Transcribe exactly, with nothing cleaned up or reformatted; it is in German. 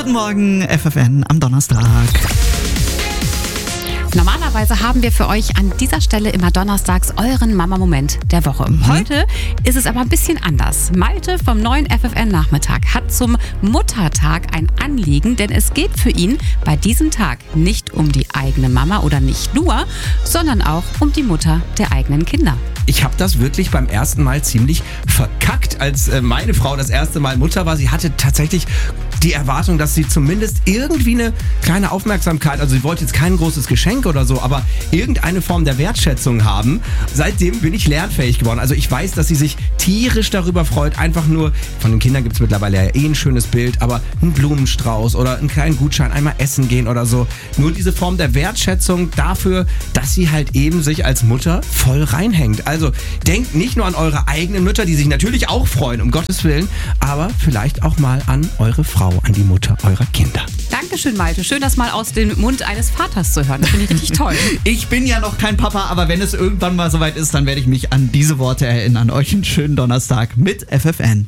Guten Morgen, F F N am Donnerstag. Normalerweise haben wir für euch an dieser Stelle immer donnerstags euren Mama-Moment der Woche. Mhm. Heute ist es aber ein bisschen anders. Malte vom neuen F F N-Nachmittag hat zum Muttertag ein Anliegen, denn es geht für ihn bei diesem Tag nicht um die eigene Mama oder nicht nur, sondern auch um die Mutter der eigenen Kinder. Ich habe das wirklich beim ersten Mal ziemlich verkackt, als äh, meine Frau das erste Mal Mutter war. Sie hatte tatsächlich die Erwartung, dass sie zumindest irgendwie eine kleine Aufmerksamkeit, also sie wollte jetzt kein großes Geschenk oder so, aber irgendeine Form der Wertschätzung haben. Seitdem bin ich lernfähig geworden. Also ich weiß, dass sie sich tierisch darüber freut. Einfach nur, von den Kindern gibt es mittlerweile ja eh ein schönes Bild, aber ein Blumenstrauß oder einen kleinen Gutschein, einmal essen gehen oder so. Nur diese Form der Wertschätzung dafür, dass sie halt eben sich als Mutter voll reinhängt. Also denkt nicht nur an eure eigenen Mütter, die sich natürlich auch freuen, um Gottes Willen, aber vielleicht auch mal an eure Frau, an die Mutter eurer Kinder. Dankeschön, Malte. Schön, das mal aus dem Mund eines Vaters zu hören. Das finde ich richtig toll. Ich bin ja noch kein Papa, aber wenn es irgendwann mal soweit ist, dann werde ich mich an diese Worte erinnern. Euch einen schönen Donnerstag mit F F N.